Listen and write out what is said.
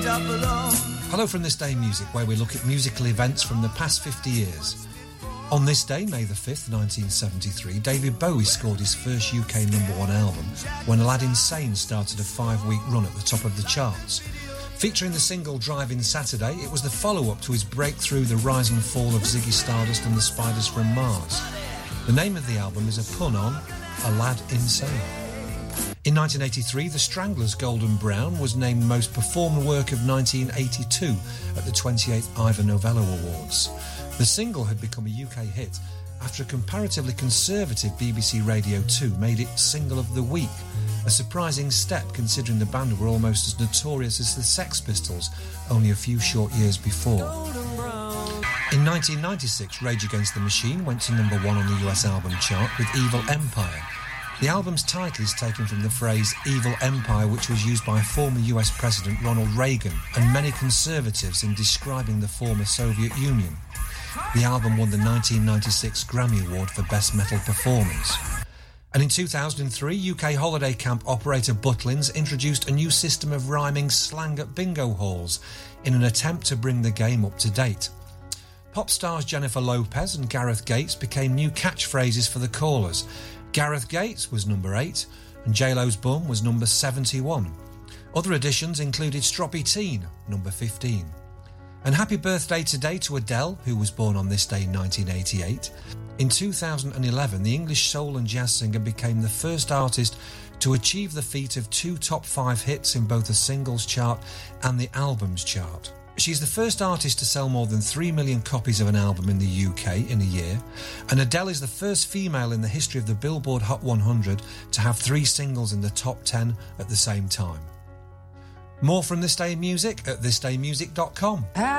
Hello from This Day Music, where we look at musical events from the past 50 years. On this day, May the 5th, 1973, David Bowie scored his first UK #1 album when Aladdin Sane started a 5-week run at the top of the charts. Featuring the single Driving Saturday, it was the follow-up to his breakthrough The Rise and Fall of Ziggy Stardust and the Spiders from Mars. The name of the album is a pun on Aladdin Insane. In 1983, The Stranglers' Golden Brown was named Most Performed Work of 1982 at the 28th Ivor Novello Awards. The single had become a UK hit after a comparatively conservative BBC Radio 2 made it Single of the Week, a surprising step considering the band were almost as notorious as the Sex Pistols only a few short years before. In 1996, Rage Against the Machine went to #1 on the US album chart with Evil Empire. The album's title is taken from the phrase Evil Empire, which was used by former US President Ronald Reagan and many conservatives in describing the former Soviet Union. The album won the 1996 Grammy Award for Best Metal Performance. And in 2003, UK holiday camp operator Butlins introduced a new system of rhyming slang at bingo halls in an attempt to bring the game up to date. Pop stars Jennifer Lopez and Gareth Gates became new catchphrases for the callers. Gareth Gates was number 8 and J-Lo's bum was number 71. Other additions included Stroppy Teen, number 15. And happy birthday today to Adele, who was born on this day in 1988. In 2011, the English soul and jazz singer became the first artist to achieve the feat of 2 top 5 hits in both the singles chart and the albums chart. She's the first artist to sell more than 3 million copies of an album in the UK in a year, and Adele is the first female in the history of the Billboard Hot 100 to have 3 singles in the top 10 at the same time. More from This Day in Music at thisdaymusic.com.